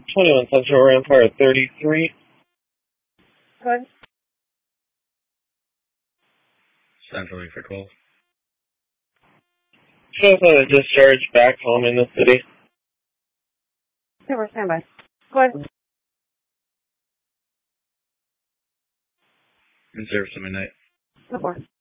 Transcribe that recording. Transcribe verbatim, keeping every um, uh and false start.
twenty-one Central Rampart thirty-three. Go ahead. Central for twelve. Shows on a discharge back home in the city. Okay, we're standby. Go ahead. In service to midnight. Go for it.